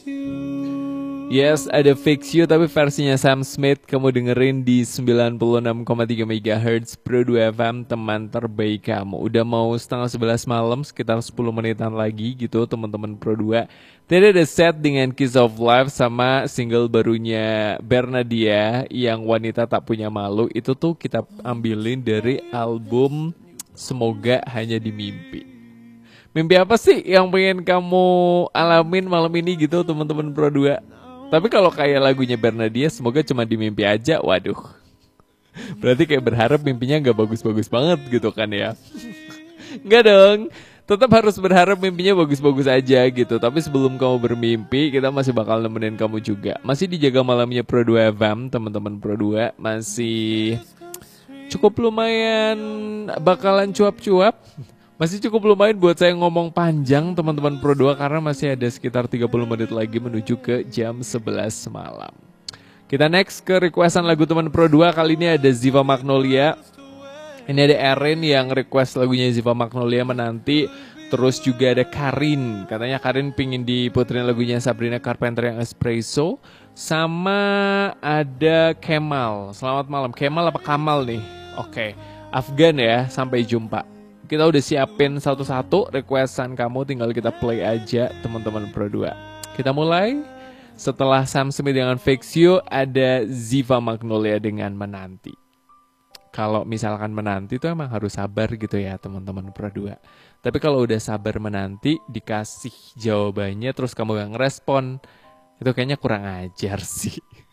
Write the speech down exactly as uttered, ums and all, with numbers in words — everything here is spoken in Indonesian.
Yes, ada Fix You tapi versinya Sam Smith. Kamu dengerin di sembilan puluh enam koma tiga megahertz Pro dua F M, teman terbaik kamu. Udah mau setengah sebelas malam, sekitar sepuluh menitan lagi gitu teman-teman Pro dua. Tadi ada set dengan Kiss of Life sama single barunya Bernadia yang Wanita Tak Punya Malu. Itu tuh kita ambilin dari album Semoga Hanya di Mimpi. Mimpi apa sih yang pengen kamu alamin malam ini gitu teman-teman Pro dua? Tapi kalau kayak lagunya Bernadia, semoga cuma di mimpi aja, waduh. Berarti kayak berharap mimpinya gak bagus-bagus banget gitu kan ya. Enggak dong, tetap harus berharap mimpinya bagus-bagus aja gitu. Tapi sebelum kamu bermimpi, kita masih bakal nemenin kamu juga. Masih dijaga malamnya Pro dua F M, teman-teman Pro dua. Masih cukup lumayan bakalan cuap-cuap. Masih cukup lumayan buat saya ngomong panjang teman-teman Pro dua karena masih ada sekitar tiga puluh menit lagi menuju ke jam sebelas malam. Kita next ke requestan lagu teman Pro dua. Kali ini ada Ziva Magnolia. Ini ada Erin yang request lagunya Ziva Magnolia Menanti. Terus juga ada Karin. Katanya Karin pingin diputerin lagunya Sabrina Carpenter yang Espresso. Sama ada Kemal. Selamat malam. Kemal apa Kamal nih? Oke, Afgan ya. Sampai jumpa. Kita udah siapin satu-satu requestan kamu, tinggal kita play aja teman-teman Pro dua. Kita mulai. Setelah Sam Smith dengan Fix You, ada Ziva Magnolia dengan Menanti. Kalau misalkan menanti itu emang harus sabar gitu ya teman-teman Pro dua. Tapi kalau udah sabar menanti, dikasih jawabannya terus kamu gak ngerespon, itu kayaknya kurang ajar sih.